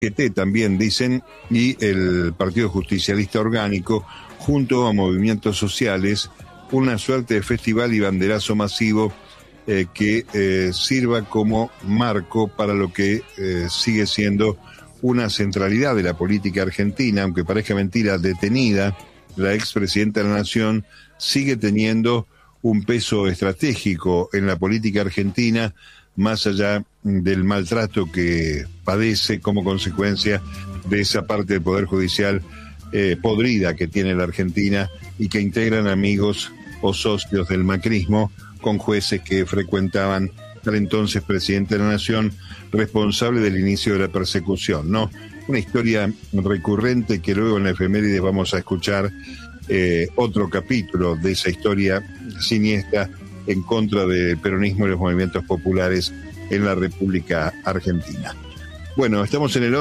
CGT también dicen, y el Partido Justicialista Orgánico, junto a movimientos sociales, una suerte de festival y banderazo masivo que sirva como marco para lo que sigue siendo una centralidad de la política argentina, aunque parezca mentira, detenida. La expresidenta de la Nación sigue teniendo un peso estratégico en la política argentina, más allá del maltrato que padece como consecuencia de esa parte del Poder Judicial podrida que tiene la Argentina y que integran amigos o socios del macrismo con jueces que frecuentaban al entonces presidente de la Nación, responsable del inicio de la persecución, ¿no? Una historia recurrente que luego en la efeméride vamos a escuchar otro capítulo de esa historia siniestra en contra del peronismo y los movimientos populares en la República Argentina. Bueno, estamos en el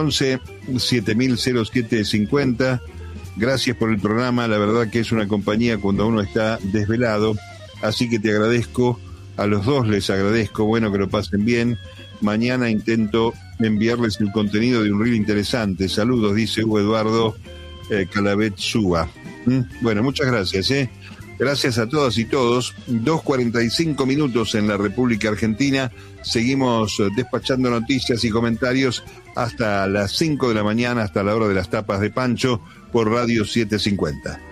11-700750. Gracias por el programa, la verdad que es una compañía cuando uno está desvelado, así que te agradezco, a los dos les agradezco, bueno, que lo pasen bien. Mañana intento enviarles el contenido de un reel interesante. Saludos, dice Hugo Eduardo Calabet Suba. Bueno, muchas gracias, Gracias a todas y todos. 2:45 en la República Argentina. Seguimos despachando noticias y comentarios hasta las 5 de la mañana, hasta la hora de las tapas de Pancho, por Radio 750.